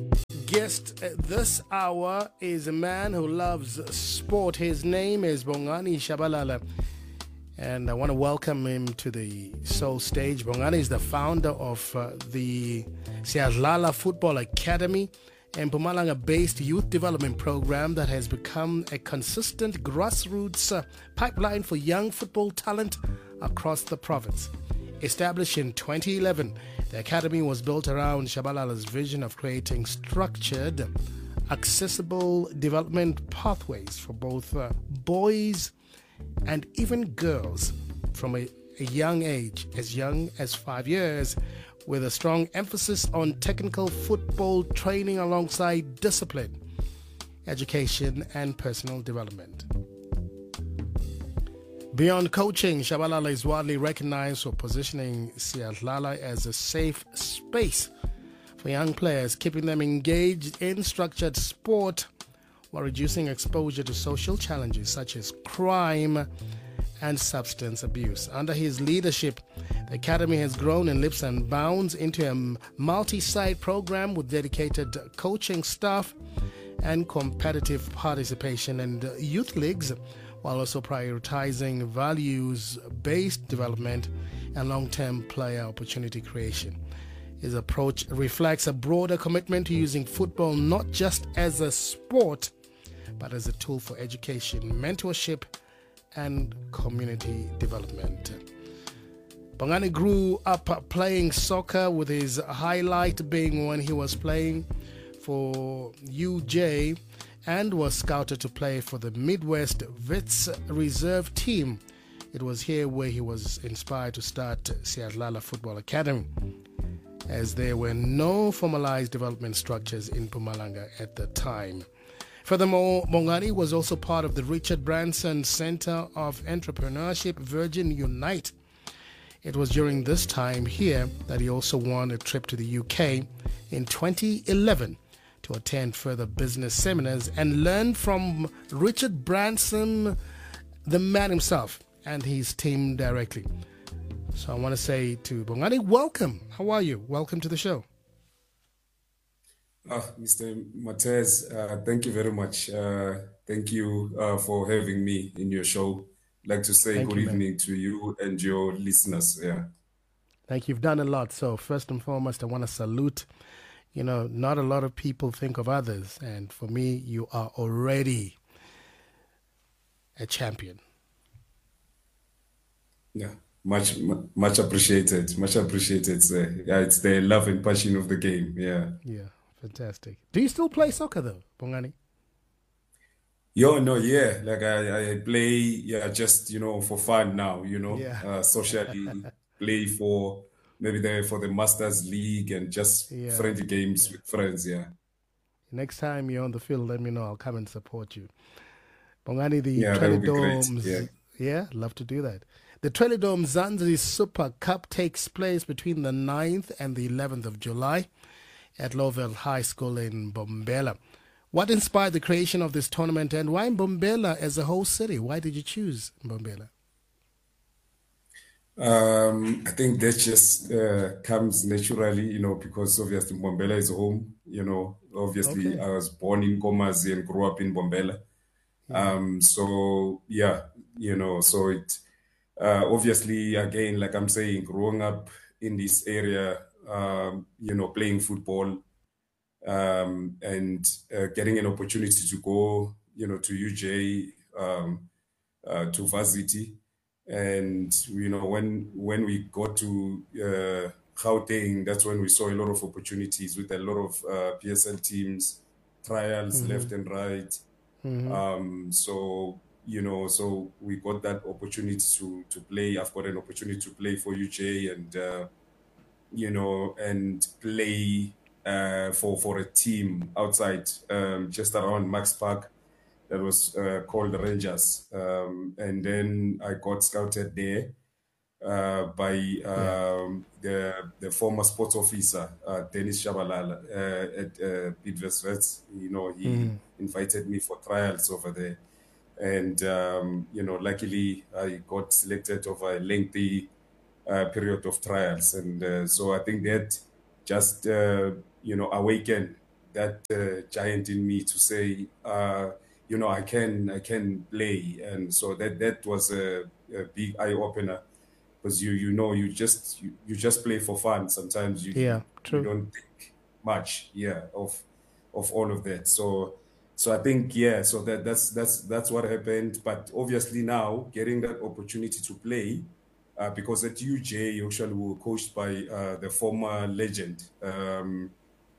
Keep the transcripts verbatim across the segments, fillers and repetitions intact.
Guest this hour is a man who loves sport. His name is Bongani Shabalala, and I want to welcome him to the Soul Stage. Bongani is the founder of uh, the Siyadlala Football Academy, a Mpumalanga-based youth development program that has become a consistent grassroots uh, pipeline for young football talent across the province. Established in twenty eleven, the academy was built around Shabalala's vision of creating structured, accessible development pathways for both uh, boys and even girls from a, a young age, as young as five years, with a strong emphasis on technical football training alongside discipline, education, and personal development. Beyond coaching, Shabalala is widely recognized for positioning Siyadlala as a safe space for young players, keeping them engaged in structured sport while reducing exposure to social challenges such as crime and substance abuse. Under his leadership, the academy has grown in leaps and bounds into a multi-site program with dedicated coaching staff and competitive participation in youth leagues, while also prioritizing values-based development and long-term player opportunity creation. His approach reflects a broader commitment to using football not just as a sport, but as a tool for education, mentorship, and community development. Bongani grew up playing soccer, with his highlight being when he was playing for U J and was scouted to play for the Midwest Wits reserve team. It was here where he was inspired to start Siyadlala Football Academy, as there were no formalized development structures in Mpumalanga at the time. Furthermore, Bongani was also part of the Richard Branson Center of Entrepreneurship Virgin Unite. It was during this time here that he also won a trip to the U K in twenty eleven to attend further business seminars and learn from Richard Branson, the man himself, and his team directly. So I want to say to Bongani, welcome. How are you? Welcome to the show. Uh, Mister Matez, uh, thank you very much. Uh, thank you uh, for having me in your show. I'd like to say Thank good you, evening man. to you and your listeners. Yeah. Thank you. You've done a lot. So first and foremost, I want to salute. You know, not a lot of people think of others. And for me, you are already a champion. Yeah. Much, much appreciated. Much appreciated, sir. Yeah, it's the love and passion of the game. Yeah. Yeah. Fantastic. Do you still play soccer, though, Bongani? Yo, no, yeah. Like I, I play, yeah, just, you know, for fun now, you know, Yeah. uh, socially play for maybe the for the Masters League and just Yeah. friendly games Yeah. with friends, yeah. Next time you're on the field, let me know. I'll come and support you. Bongani, the Yeah, that would be great. Twelidome, Yeah. yeah, love to do that. The Twelidome Zanzi Super Cup takes place between the ninth and the eleventh of July at Lowville High School in Mbombela. What inspired the creation of this tournament, and why Mbombela as a whole city? Why did you choose Mbombela? Um, I think that just uh, comes naturally, you know, because obviously Mbombela is home, you know. Obviously, Okay. I was born in Komazi and grew up in Mbombela. Yeah. Um, so, yeah, you know, so it uh, obviously, again, like I'm saying, growing up in this area, um, you know, playing football um, and uh, getting an opportunity to go, you know, to U J, um, uh, to varsity. And, you know, when when we got to uh, Gauteng, that's when we saw a lot of opportunities with a lot of uh, P S L teams, trials Mm-hmm. left and right. Mm-hmm. Um, so, you know, so we got that opportunity to to play. I've got an opportunity to play for U J and, uh, you know, and play uh, for, for a team outside, um, just around Max Park, that was uh, called Rangers. Um, and then I got scouted there uh, by Yeah. um, the the former sports officer, uh, Dennis Shabalala, uh, at uh, Bidvest Vets. You know, he Mm-hmm. invited me for trials over there. And, um, you know, luckily I got selected over a lengthy uh, period of trials. And uh, so I think that just, uh, you know, awakened that uh, giant in me to say, uh, you know, I can I can play, and so that that was a, a big eye opener, because you you know you just you, you just play for fun. Sometimes you, you Yeah, you true. don't think much, yeah, of of all of that. So so I think, yeah, so that that's that's that's what happened. But obviously now getting that opportunity to play, uh, because at U J actually we were coached by uh, the former legend. Um,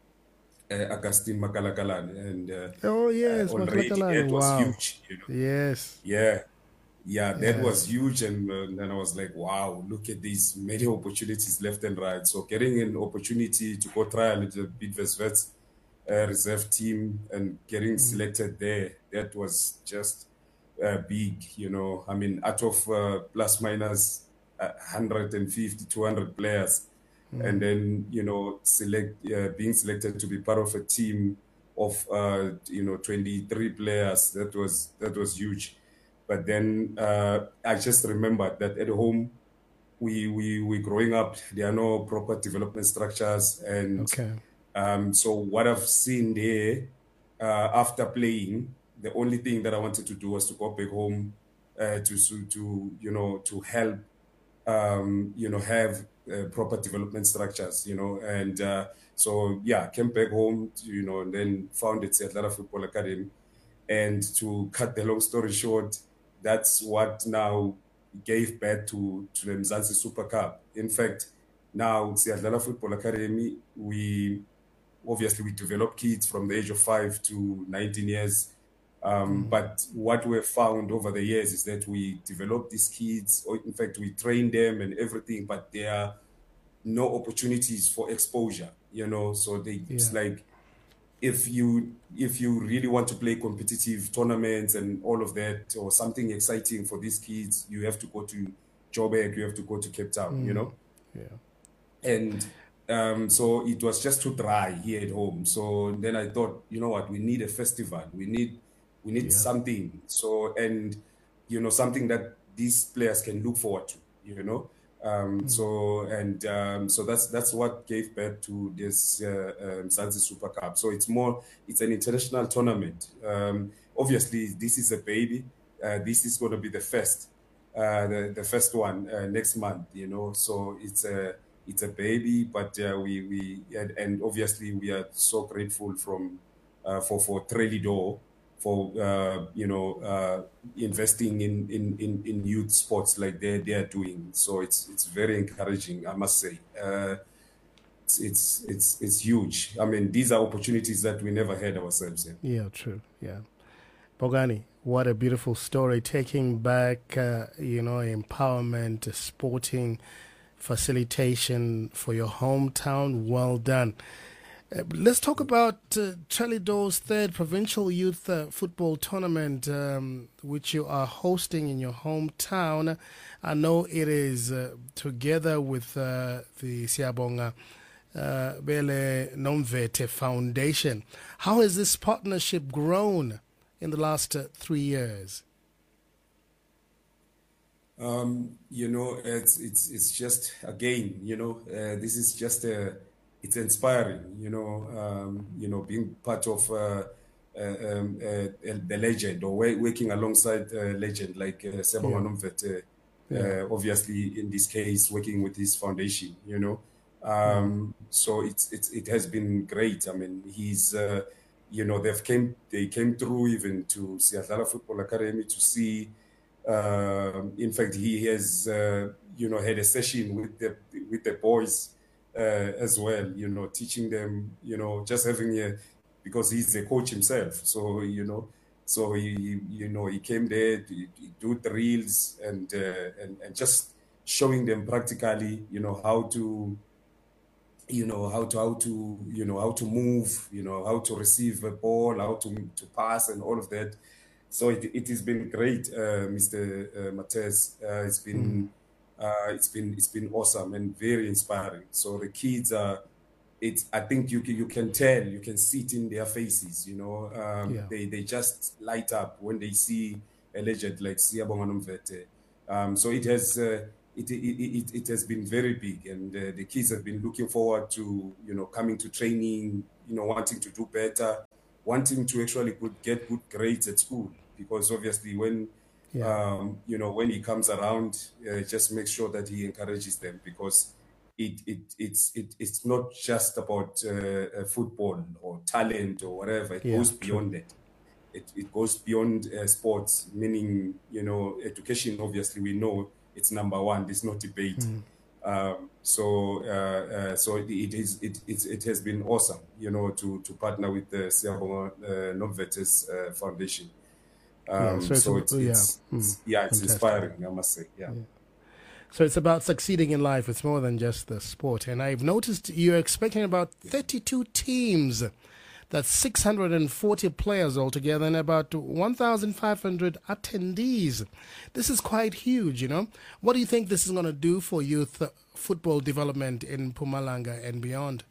uh, Augustine Makalakalan, and uh, Oh uh, yes, already Makalakalani. that was Wow. huge, you know. Yes. Yeah, yeah, that was Yes. huge, and uh, then I was like, wow, look at these many opportunities left and right. So getting an opportunity to go trial at the Bidvest uh, reserve team and getting Mm. selected there, that was just uh, big, you know. I mean, out of uh, plus minus uh, one hundred fifty, two hundred players, and Mm. then you know select uh, being selected to be part of a team of uh, you know twenty-three players, that was that was huge. But then uh, I just remembered that at home we we we growing up, there are no proper development structures, and Okay. um, so what I've seen there, uh, after playing, the only thing that I wanted to do was to go back home, uh, to to to you know to help um, you know, have uh, proper development structures, you know, and uh, so yeah, came back home, to, you know, and then founded Seattle Football Academy. And to cut the long story short, that's what now gave birth to to the Mzansi Super Cup. In fact, now Seattle Football Academy, we obviously we develop kids from the age of five to nineteen years. Um, Mm. but what we've found over the years is that we develop these kids, or in fact, we train them and everything, but there are no opportunities for exposure, you know. So they, it's Yeah. like if you if you really want to play competitive tournaments and all of that, or something exciting for these kids, you have to go to Joburg, you have to go to Cape Town, you Mm. know. Yeah. And um, so it was just too dry here at home. So then I thought, you know what, we need a festival. We need we need Yeah. something. So and you know something that these players can look forward to. You know. Um, Mm. so and um, so that's that's what gave birth to this uh, um, Mzansi Super Cup. So it's more it's an international tournament. Um, obviously, this is a baby. Uh, this is going to be the first, uh, the the first one uh, next month. You know, so it's a it's a baby, but uh, we we and, and obviously we are so grateful from uh, for for Trelidor for uh, you know uh, investing in, in in in youth sports like they they are doing. So it's it's very encouraging, I must say. Uh, it's it's it's it's huge. I mean, these are opportunities that we never had ourselves in. Yeah. True. Yeah. Bongani, what a beautiful story. Taking back, uh, you know, empowerment, sporting facilitation for your hometown. Well done. Uh, let's talk about uh, Trelidor's third provincial youth uh, football tournament, um, which you are hosting in your hometown. I know it is uh, together with uh, the Siabonga uh, Bele Nomvete Foundation. How has this partnership grown in the last uh, three years? Um, you know, it's it's it's just again, you know, uh, this is just a, it's inspiring, you know, um, you know, being part of uh, uh, um, uh, the legend, or wa- working alongside a legend like uh, Sebonga Yeah, Nomvete, yeah. uh, obviously in this case working with his foundation, you know. Mm, Um, so it's it's it has been great. I mean, he's uh, you know, they've came they came through even to Siadlala Football Academy to see. Um, in fact, he has, uh, you know, had a session with the with the boys uh, as well. You know, teaching them, you know, just having a, because he's a coach himself. So you know, so he, you know, he came there to, to do drills and uh, and and just showing them practically, you know, how to, you know, how to how to you know how to move, you know, how to receive a ball, how to to pass, and all of that. So it, it has been great, uh, Mister Uh, Matez. Uh, it's mm, been uh, it's been it's been awesome and very inspiring. So the kids are, it's, I think you can, you can tell, you can see it in their faces. You know, um, yeah. they they just light up when they see a legend like Siyabonga Nomvete. Um, so it has uh, it, it it it has been very big, and uh, the kids have been looking forward to, you know, coming to training, you know, wanting to do better, wanting to actually good, get good grades at school, because obviously when, Yeah. um, you know, when he comes around, uh, just make sure that he encourages them, because it, it, it's, it, it's not just about uh, uh, football or talent or whatever. It Yeah, goes true. beyond that. It, it goes beyond uh, sports, meaning, you know, education, obviously, we know it's number one. There's no debate. Mm. Um, so, uh, uh, so it, it is. It, it it has been awesome, you know, to to partner with the Siyabonga uh, Nomvetes uh, Foundation. Um, Yeah, so it's, so a, it's, yeah, it's, mm, it's yeah, it's fantastic. inspiring, I must say. Yeah. Yeah. So it's about succeeding in life. It's more than just the sport. And I've noticed you're expecting about thirty-two teams. That's six hundred forty players altogether and about one thousand five hundred attendees. This is quite huge, you know. What do you think this is going to do for youth football development in Mpumalanga and beyond?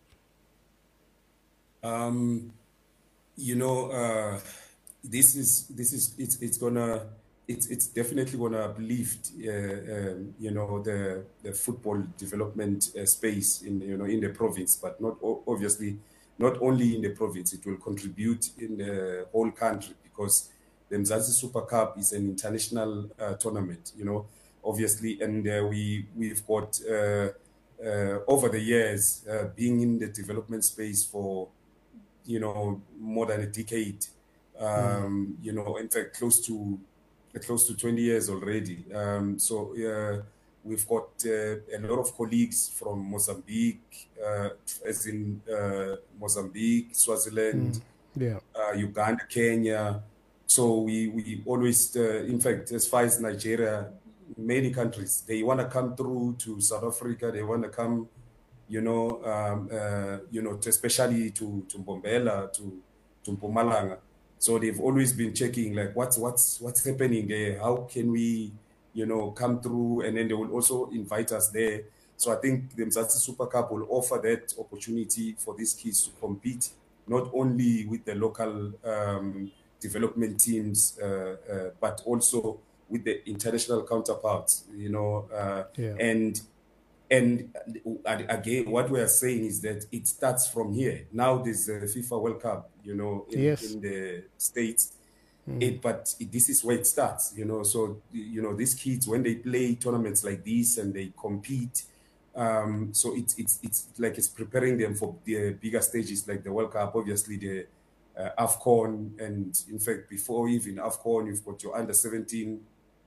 Um, you know, uh, this is this is it's it's gonna it's it's definitely gonna uplift uh, um, you know the the football development uh, space in you know in the province, but not obviously. Not only in the province, it will contribute in the whole country, because the Mzansi Super Cup is an international uh, tournament, you know, obviously, and uh, we, we've got, uh, uh, over the years, uh, being in the development space for, you know, more than a decade, um, mm. you know, in fact, close to, close to twenty years already. Um, so, uh, we've got uh, a lot of colleagues from Mozambique, uh, as in uh, Mozambique, Swaziland, mm, yeah. uh, Uganda, Kenya. So we, we always, uh, in fact, as far as Nigeria, many countries, they want to come through to South Africa. They want to come, you know, um, uh, you know, to especially to, to Mbombela, to, to Mpumalanga. So they've always been checking, like, what's, what's, what's happening there? How can we, you know, come through, and then they will also invite us there. So I think the Mzansi Super Cup will offer that opportunity for these kids to compete, not only with the local um, development teams, uh, uh, but also with the international counterparts, you know. Uh, yeah. And and again, what we are saying is that it starts from here. Now there's the FIFA World Cup, you know, in, yes. in the States. Mm. It, but it, this is where it starts, you know. So, you know, these kids, when they play tournaments like this and they compete, um, so it's it's it's like it's preparing them for the bigger stages like the World Cup, obviously the uh, AFCON, and in fact, before even AFCON, you've got your under seventeen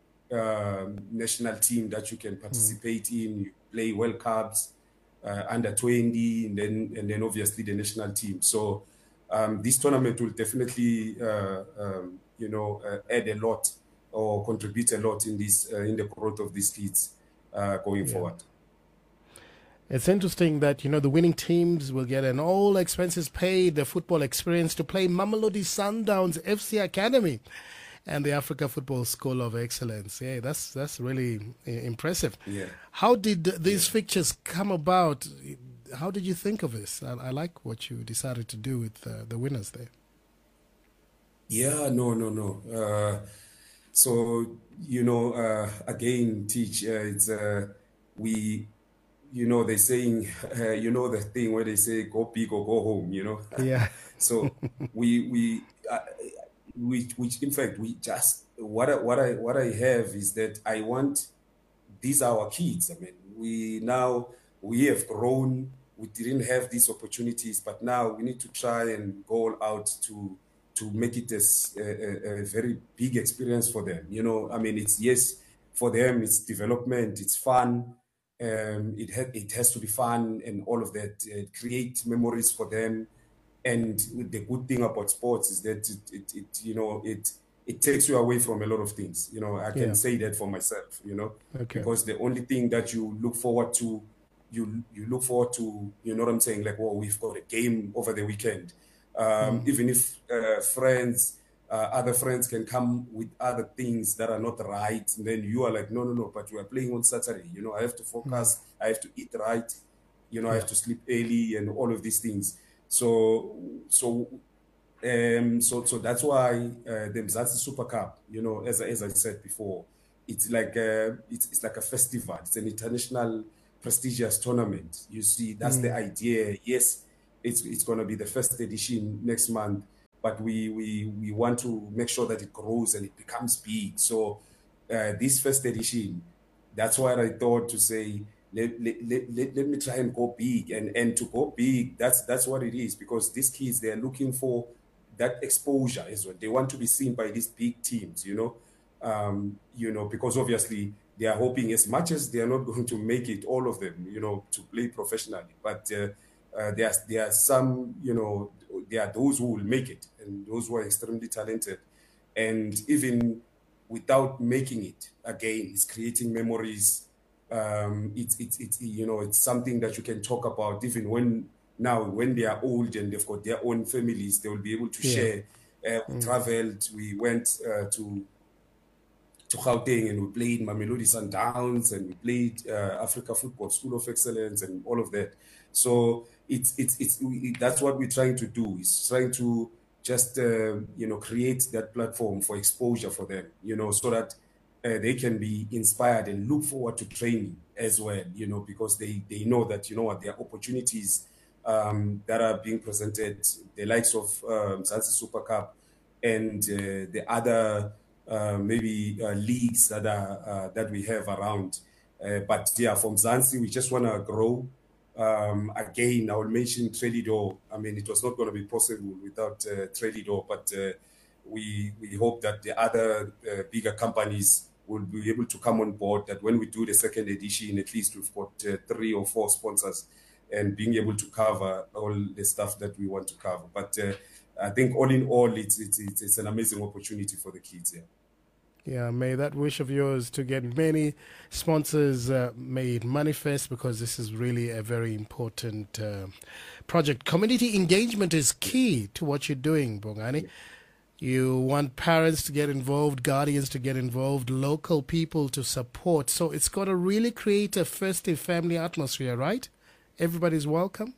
um, national team that you can participate mm. in. You play World Cups, uh, under twenty, and then and then obviously the national team. So um, this tournament will definitely. Uh, um, you know, uh, add a lot or contribute a lot in this uh, in the growth of these kids uh, going yeah. forward. It's interesting that, you know, the winning teams will get an all expenses paid, the football experience to play Mamelodi Sundowns F C Academy and the Africa Football School of Excellence. Yeah, that's that's really impressive. Yeah. How did these yeah. fixtures come about? How did you think of this? I, I like what you decided to do with uh, the winners there. Yeah, no, no, no. Uh, so, you know, uh, again, Teach, uh, it's, uh, we, you know, they're saying, uh, you know, the thing where they say, go big or go home, you know? Yeah. So we, we, uh, we, which in fact, we just, what I, what I, what I have is that I want, these are our kids. I mean, we now, we have grown, we didn't have these opportunities, but now we need to try and go out to, to make it as a, a, a very big experience for them. You know, I mean, it's, yes, for them, it's development, it's fun, um, it, ha- it has to be fun and all of that, uh, create memories for them. And the good thing about sports is that, it, it, it you know, it it takes you away from a lot of things. You know, I can yeah. say that for myself, you know, okay. because the only thing that you look forward to, you you look forward to, you know what I'm saying, like, well, we've got a game over the weekend. Um, mm. Even if uh, friends, uh, other friends can come with other things that are not right, and then you are like, no, no, no, but we are playing on Saturday. You know, I have to focus. Mm. I have to eat right. You know, yeah. I have to sleep early and all of these things. So, so, um, so, so that's why uh, the Mzansi Super Cup. You know, as as I said before, it's like a, it's it's like a festival. It's an international prestigious tournament. You see, that's mm. the idea. Yes. it's it's going to be the first edition next month, but we we we want to make sure that it grows and it becomes big. So uh, this first edition, that's why I thought to say, let, let, let, let me try and go big. And, and to go big, that's that's what it is, because these kids, they're looking for that exposure as well. They want to be seen by these big teams, you know, um, you know, because obviously they are hoping, as much as they are not going to make it, all of them, you know, to play professionally. But uh, uh, there, are, there are some, you know, there are those who will make it and those who are extremely talented. And even without making it, again, it's creating memories. Um, it's, it's, it's, you know, it's something that you can talk about even when, now when they are old and they've got their own families, they will be able to yeah. share. Uh, we mm. traveled, we went uh, to to Gauteng and we played Mamelodi Sundowns and we played uh, Africa Football School of Excellence and all of that. So it's it's it's it, that's what we're trying to do, is trying to just uh, you know, create that platform for exposure for them, you know, so that uh, they can be inspired and look forward to training as well, you know, because they they know that, you know what, there are opportunities um, that are being presented, the likes of um, Mzansi Super Cup and uh, the other uh, maybe uh, leagues that are uh, that we have around. Uh, but yeah, from Mzansi, we just want to grow. Um, again, I will mention Trelidor. I mean, it was not going to be possible without uh, Trelidor, but uh, we we hope that the other uh, bigger companies will be able to come on board, that when we do the second edition, at least we've got uh, three or four sponsors and being able to cover all the stuff that we want to cover. But uh, I think all in all, it's, it's, it's, it's an amazing opportunity for the kids here. Yeah, may that wish of yours to get many sponsors uh, may it manifest, because this is really a very important uh, project. Community engagement is key to what you're doing, Bongani. You want parents to get involved, guardians to get involved, local people to support. So it's got to really create a festive family atmosphere, right? Everybody's welcome.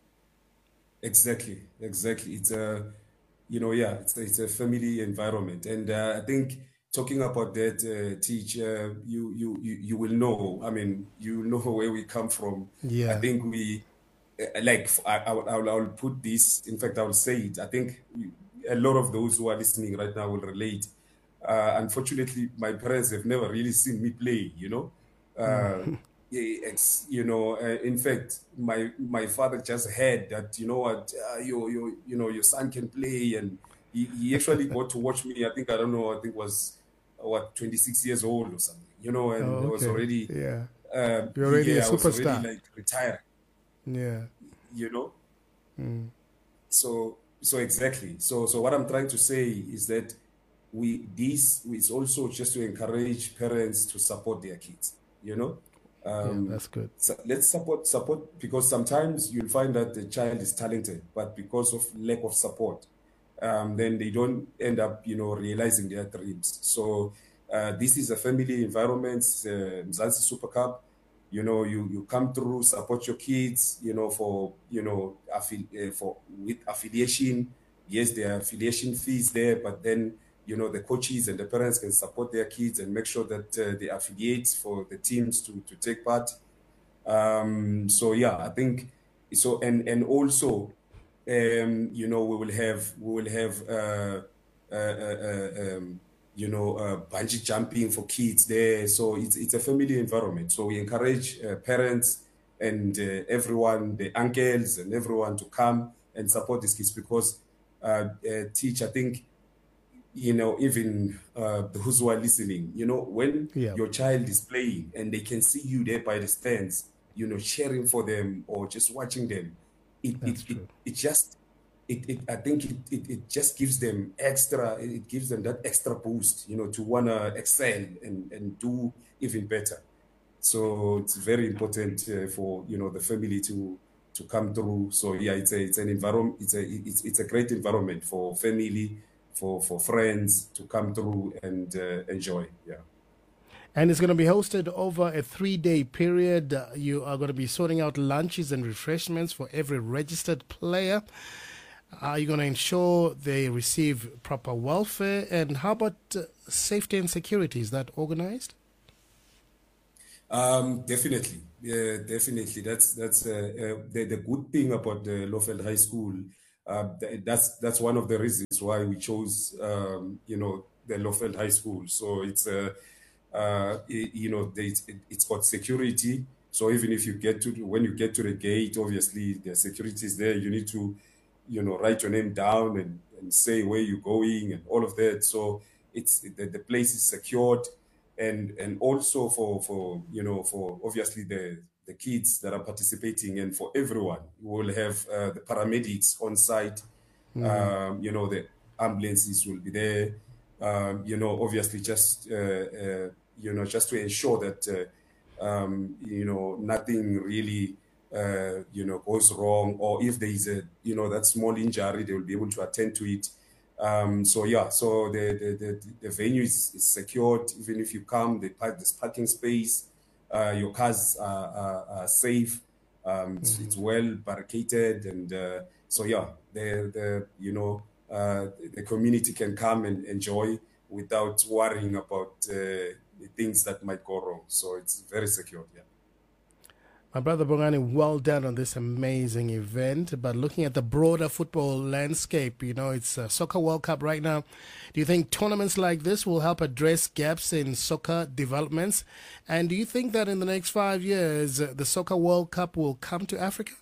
Exactly, exactly. It's a, you know, yeah, it's a, it's a family environment, and uh, I think talking about that, uh, Teach, uh, you you you you will know. I mean, you know where we come from. Yeah. I think we, uh, like, I I will I'll put this. In fact, I will say it. I think we, a lot of those who are listening right now will relate. Uh, unfortunately, my parents have never really seen me play. You know. Uh, mm. It's, you know, uh, in fact, my my father just heard that, you know what, uh, your your you know your son can play, and he, he actually got to watch me. I think I don't know. I think was what twenty-six years old or something. You know, and oh, okay. I was already yeah. Uh, You're already yeah, a I was superstar. already like retired. Yeah. You know. Mm. So so exactly. So so what I'm trying to say is that we this is also just to encourage parents to support their kids. You know. Um, yeah, that's good. So let's support support because sometimes you'll find that the child is talented, but because of lack of support, um, then they don't end up, you know, realizing their dreams. So uh, this is a family environment, uh, Mzansi Super Cup. You know, you you come through, support your kids. You know, for you know, affi- uh, for with affiliation. Yes, there are affiliation fees there, but then, you know, the coaches and the parents can support their kids and make sure that uh, they affiliate for the teams to, to take part. Um, so yeah, I think so. And and also, um, you know, we will have we will have uh, uh, uh, um, you know uh, bungee jumping for kids there. So it's it's a family environment. So we encourage uh, parents and uh, everyone, the uncles and everyone, to come and support these kids, because uh, uh, Teach, I think, you know, even uh, those who are listening, you know, when yeah. your child is playing and they can see you there by the stands, you know, cheering for them or just watching them, it it, it it just it, it I think it, it it just gives them extra, it gives them that extra boost, you know, to wanna excel and and do even better. So it's very important uh, for, you know, the family to to come through. So yeah, it's a it's an environment, it's a it's it's a great environment for family, for for friends to come through and uh, enjoy. Yeah. And it's going to be hosted over a three-day period. Uh, you are going to be sorting out lunches and refreshments for every registered player. Are you going to ensure they receive proper welfare? And how about uh, safety and security? Is that organized? Um, definitely, yeah, definitely. That's that's uh, uh, the the good thing about the Lowveld High School. Uh, th- that's that's one of the reasons why we chose, um, you know, the Lowveld High School. So it's uh, uh, y- you know, they, it's, it's got security. So even if you get to when you get to the gate, obviously the security is there. You need to, you know, write your name down and, and say where you're going and all of that. So it's the, the place is secured, and and also for for you know for obviously the the kids that are participating, and for everyone, we will have uh, the paramedics on site. Um, you know, the ambulances will be there. Um, you know, obviously just uh, uh, you know just to ensure that uh, um, you know nothing really uh, you know goes wrong, or if there is a you know that small injury, they will be able to attend to it. Um, so yeah, so the the, the, the venue is, is secured. Even if you come, they park this parking space. Uh, your cars are, are, are safe. Um, it's, it's well barricaded, and uh, so yeah, the the you know uh, the community can come and enjoy without worrying about uh, the things that might go wrong. So it's very secure. Yeah. My brother Bongani, well done on this amazing event. But looking at the broader football landscape, you know, it's a Soccer World Cup right now. Do you think tournaments like this will help address gaps in soccer developments? And do you think that in the next five years, uh, the Soccer World Cup will come to Africa?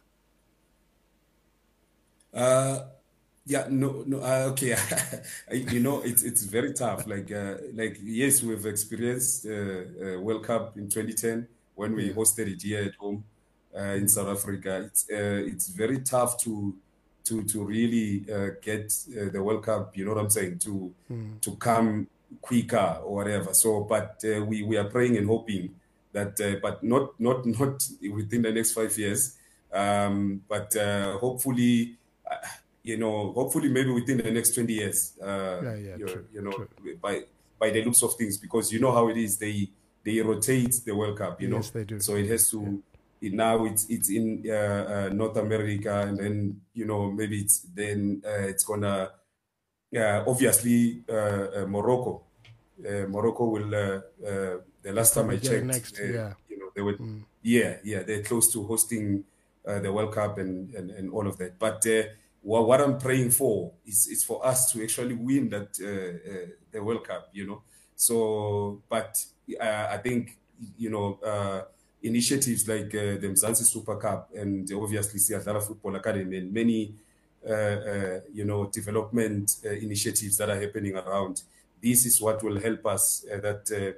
Uh, yeah, no, no. Uh, okay, you know, it's it's very tough. Like, uh, like yes, we've experienced uh, uh, World Cup in twenty ten when we Yeah. hosted it here at home uh, in South Africa. It's uh, it's very tough to to to really uh, get uh, the World Cup. You know what I'm saying? To to come quicker or whatever. So, but uh, we we are praying and hoping that, uh, but not not not within the next five years. Um, but uh, hopefully uh, you know, hopefully maybe within the next twenty years, uh, Yeah, yeah, you, true, you know, true. by by the looks of things, because you know how it is, they they rotate the World Cup, you Yes, know, they do. so They it do. has Yeah. to. It, now it's it's in uh, uh, North America, and then you know maybe it's then uh, it's gonna uh, obviously uh, uh, Morocco. Uh, Morocco will. Uh, uh, the They'll last time probably I get it checked, next. they, Yeah. you know, they were. Yeah, yeah, they're close to hosting uh, the World Cup and, and and all of that. But uh, what, what I'm praying for is is for us to actually win that uh, uh, the World Cup. You know, so but uh, I think you know. Uh, initiatives like uh, the Mzansi Super Cup and obviously Siadala Football Academy and many uh, uh, you know, development uh, initiatives that are happening around. This is what will help us uh, that, uh,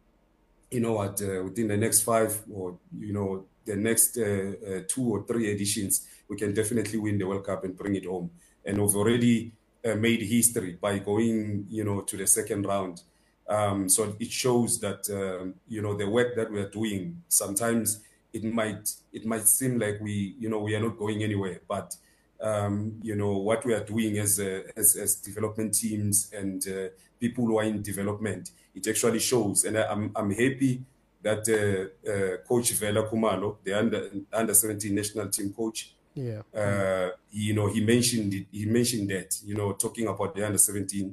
you know what, uh, within the next five or, you know, the next uh, uh, two or three editions, we can definitely win the World Cup and bring it home. And we've already uh, made history by going, you know, to the second round. Um, so it shows that, um, you know, the work that we are doing, sometimes it might, it might seem like we, you know, we are not going anywhere, but um, you know, what we are doing as, uh, as, as development teams and uh, people who are in development, it actually shows. And I, I'm, I'm happy that uh, uh, Coach Vela Kumalo, the under, under seventeen national team coach, Yeah. uh, you know, he mentioned it, he mentioned that, you know, talking about the under seventeen,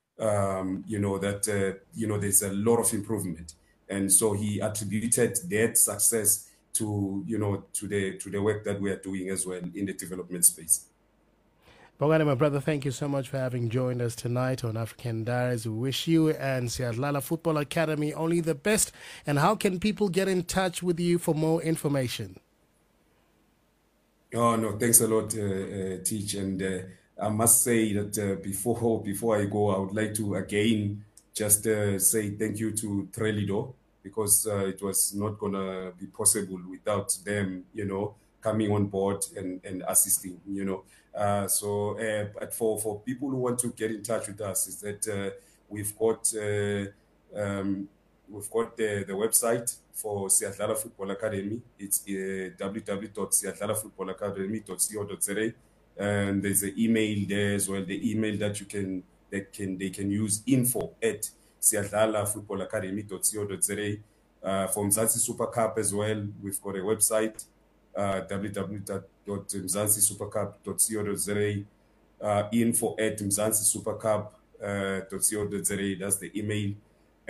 um, you know, that, uh, you know, there's a lot of improvement. And so he attributed that success to, you know, to the, to the work that we are doing as well in the development space. Bongani, my brother, thank you so much for having joined us tonight on African Diaries. We wish you and Siadlala Football Academy only the best. And how can people get in touch with you for more information? Oh no, thanks a lot, uh, uh, Teach. And uh, I must say that uh, before before I go, I would like to again just uh, say thank you to Trelido, because uh, it was not gonna be possible without them, you know, coming on board and, and assisting, you know. Uh, so, uh, but for for people who want to get in touch with us, is that uh, we've got. Uh, um, We've got the, the website for Siadlala Football Academy. It's uh, w w w dot siadlala football academy dot co dot za, and there's an email there as well. The email that you can that can they can use info at siadlala football academy dot co dot za. Uh, for Mzansi Super Cup as well, we've got a website, uh, w w w dot mzansi super cup dot co dot za. Uh, info at mzansi super cup dot co dot za. That's the email.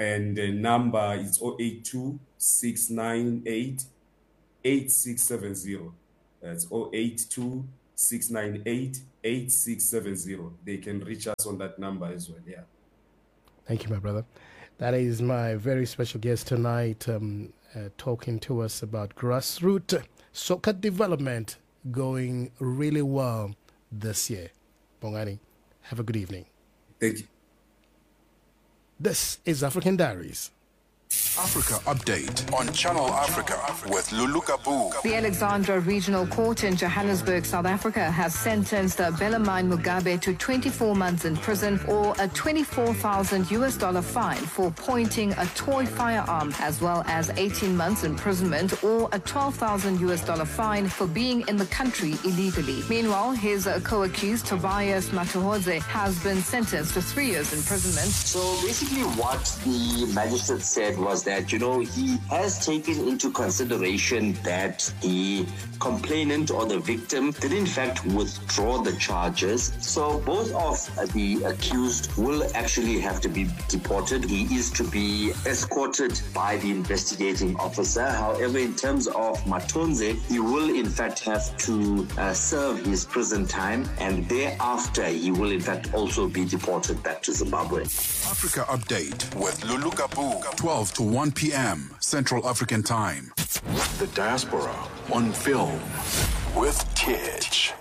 And the number is zero eight two, six nine eight, eight six seven zero. That's zero eight two, six nine eight, eight six seven zero. They can reach us on that number as well, yeah. Thank you, my brother. That is my very special guest tonight, um, uh, talking to us about grassroots soccer development going really well this year. Bongani, have a good evening. Thank you. This is African Diaries. Africa Update on Channel Africa with Lulu Kabu. The Alexandra Regional Court in Johannesburg, South Africa, has sentenced Bellarmine Mugabe to twenty-four months in prison or a twenty-four thousand U S dollar fine for pointing a toy firearm, as well as eighteen months imprisonment or a twelve thousand U S dollar fine for being in the country illegally. Meanwhile, his co-accused Tobias Matuhodze has been sentenced to three years imprisonment. So basically, what the magistrate said was that, you know, he has taken into consideration that the complainant or the victim did in fact withdraw the charges. So both of the accused will actually have to be deported. He is to be escorted by the investigating officer. However, in terms of Matonze, he will in fact have to uh, serve his prison time, and thereafter he will in fact also be deported back to Zimbabwe. Africa Update with Lulu Kabu, twelve to one p.m. Central African Time. The Diaspora on Film with Titch.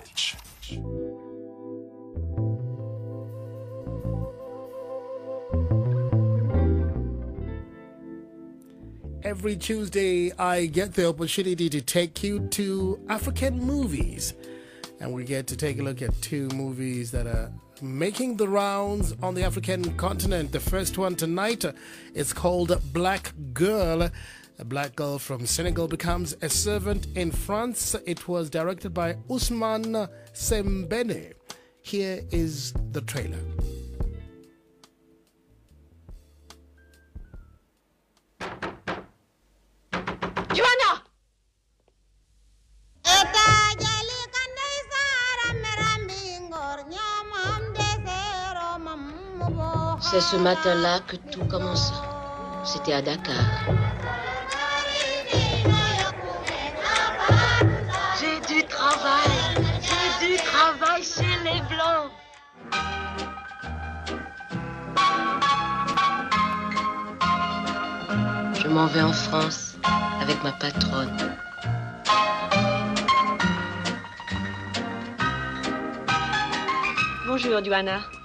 Every Tuesday, I get the opportunity to take you to African movies. And we get to take a look at two movies that are making the rounds on the African continent. The first one tonight is called Black Girl. A black girl from Senegal becomes a servant in France. It was directed by Ousmane Sembene. Here is the trailer. Joanna! C'est ce matin-là que tout commença. C'était à Dakar. J'ai du travail. J'ai du travail chez les Blancs. Je m'en vais en France avec ma patronne. Bonjour, Joanna.